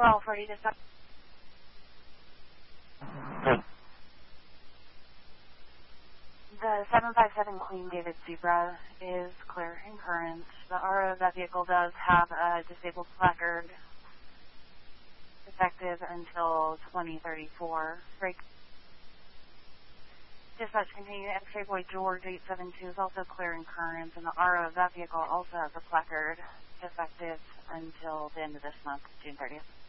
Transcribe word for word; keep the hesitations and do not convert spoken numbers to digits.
twelve forty to stop. The seven five seven Queen David Zebra is clear and current. The R O of that vehicle does have a disabled placard effective until twenty thirty-four. Break. Dispatch continue to X-ray Boy George eight seven two is also clear and current, and the R O of that vehicle also has a placard effective until the end of this month, June thirtieth.